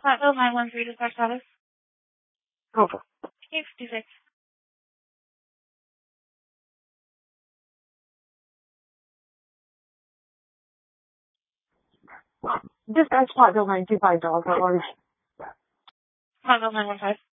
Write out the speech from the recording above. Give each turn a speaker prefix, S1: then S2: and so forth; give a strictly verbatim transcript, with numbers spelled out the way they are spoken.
S1: Hello, nine one three to start service.
S2: Okay.
S1: Eight fifty-six.
S2: Dispatch Plateau ninety-five dollars.
S1: Hello, nine one five.